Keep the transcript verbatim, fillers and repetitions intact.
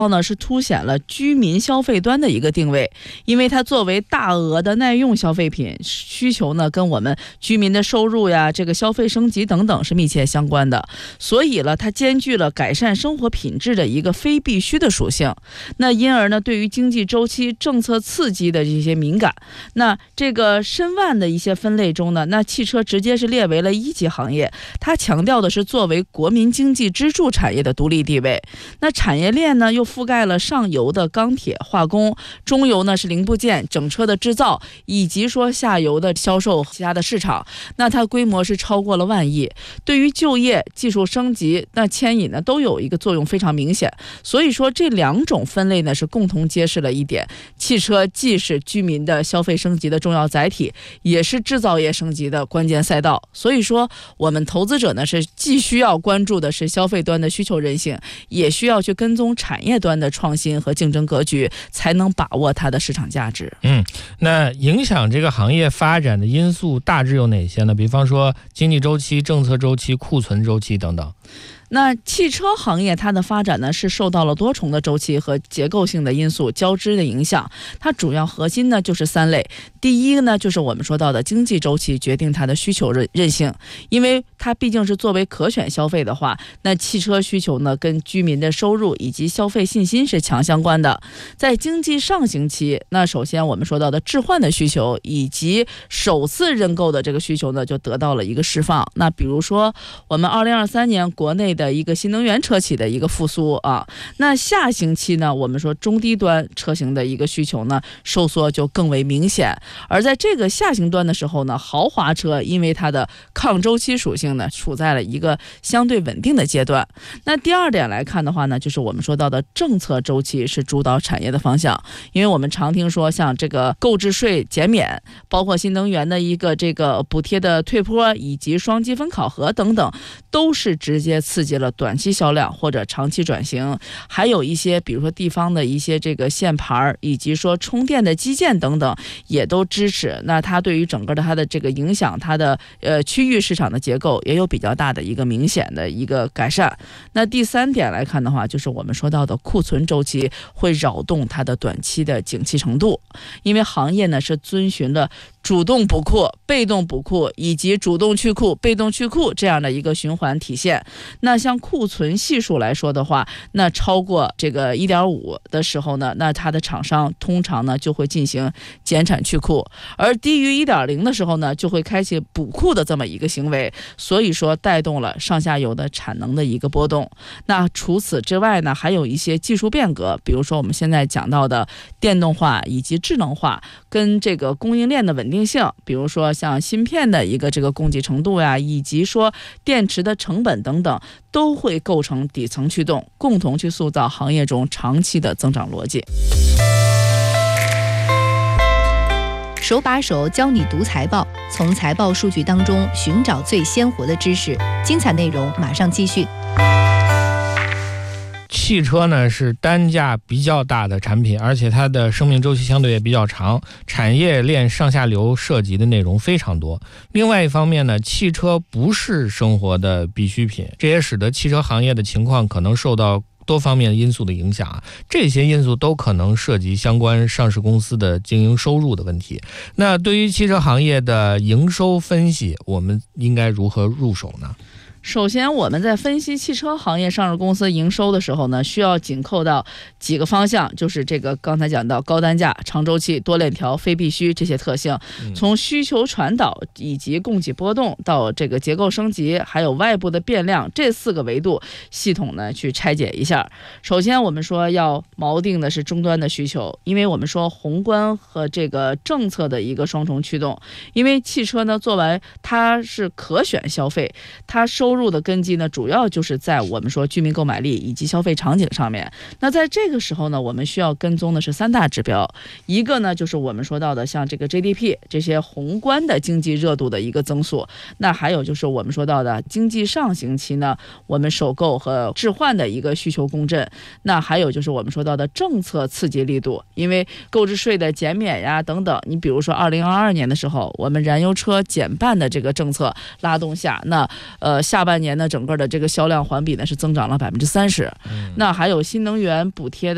呢是凸显了居民消费端的一个定位，因为它作为大额的耐用消费品，需求呢跟我们居民的收入呀、这个消费升级等等是密切相关的，所以了它兼具了改善生活品质的一个非必须的属性。那因而呢，对于经济周期、政策刺激的这些敏感，那这个申万的一些分类中呢，那汽车直接是列为了一级行业，它强调的是作为国民经济支柱产业的独立地位。那产业链呢又覆盖了上游的钢铁、化工，中游呢是零部件、整车的制造，以及说下游的销售其他的市场，那它规模是超过了万亿，对于就业、技术升级、那牵引呢都有一个作用非常明显。所以说这两种分类呢是共同揭示了一点，汽车既是居民的消费升级的重要载体，也是制造业升级的关键赛道。所以说我们投资者呢是既需要关注的是消费端的需求韧性，也需要去跟踪产业端的创新和竞争格局，才能把握它的市场价值。 嗯，那影响这个行业发展的因素大致有哪些呢？比方说经济周期、政策周期、库存周期等等。 那汽车行业它的发展呢是受到了多重的周期和结构性的因素交织的影响，它主要核心呢就是三类。第一呢就是我们说到的经济周期决定它的需求韧性，因为它毕竟是作为可选消费的话，那汽车需求呢跟居民的收入以及消费信心是强相关的。在经济上行期，那首先我们说到的置换的需求以及首次认购的这个需求呢就得到了一个释放。那比如说我们二零二三年国内的的一个新能源车企的一个复苏啊，那下行期呢，我们说中低端车型的一个需求呢收缩就更为明显。而在这个下行端的时候呢，豪华车因为它的抗周期属性呢，处在了一个相对稳定的阶段。那第二点来看的话呢，就是我们说到的政策周期是主导产业的方向，因为我们常听说像这个购置税减免，包括新能源的一个这个补贴的退坡，以及双积分考核等等，都是直接刺激了短期销量或者长期转型。还有一些比如说地方的一些这个限牌，以及说充电的基建等等也都支持，那它对于整个的它的这个影响，它的呃区域市场的结构也有比较大的一个明显的一个改善。那第三点来看的话，就是我们说到的库存周期会扰动它的短期的景气程度，因为行业呢是遵循了主动补库、被动补库以及主动去库、被动去库这样的一个循环体现。那像库存系数来说的话，那超过这个 一点五 的时候呢，那它的厂商通常呢就会进行减产去库，而低于 一点零 的时候呢，就会开启补库的这么一个行为，所以说带动了上下游的产能的一个波动。那除此之外呢，还有一些技术变革，比如说我们现在讲到的电动化以及智能化，跟这个供应链的稳定性，比如说像芯片的一个这个供给程度呀，以及说电池的成本等等，都会构成底层驱动，共同去塑造行业中长期的增长逻辑。 手把手教你读财报，从财报数据当中寻找最鲜活的知识。精彩内容马上继续。 汽车呢是单价比较大的产品，而且它的生命周期相对也比较长，产业链上下游涉及的内容非常多。另外一方面呢，汽车不是生活的必需品，这也使得汽车行业的情况可能受到多方面因素的影响，这些因素都可能涉及相关上市公司的经营收入的问题。那对于汽车行业的营收分析，我们应该如何入手呢？ 首先我们在分析汽车行业上市公司营收的时候呢，需要紧扣到几个方向，就是这个刚才讲到高单价、长周期、多链条、非必须这些特性，从需求传导以及供给波动到这个结构升级，还有外部的变量，这四个维度系统呢去拆解一下。首先我们说要锚定的是终端的需求，因为我们说宏观和这个政策的一个双重驱动，因为汽车呢作为它是可选消费，它收入的根基呢主要就是在我们说居民购买力以及消费场景上面。那在这个时候呢，我们需要跟踪的是三大指标，一个呢就是我们说到的像这个 G D P 这些宏观的经济热度的一个增速，那还有就是我们说到的经济上行期呢，我们首购和置换的一个需求共振，那还有就是我们说到的政策刺激力度，因为购置税的减免呀等等，你比如说二零二二年的时候，我们燃油车减半的这个政策拉动下，那呃下半年呢整个的这个销量环比呢是增长了百分之三十，那还有新能源补贴的